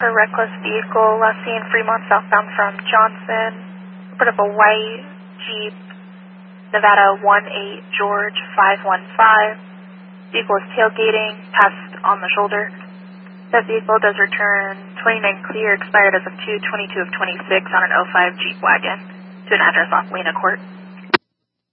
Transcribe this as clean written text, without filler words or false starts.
A reckless vehicle last seen Fremont southbound from Johnson. Report of a white Jeep, Nevada 18 George 515. Vehicle is tailgating, passed on the shoulder. That vehicle does return 29 clear, expired as of 2/22 of 26 on an 05 Jeep wagon to an address off Lena Court.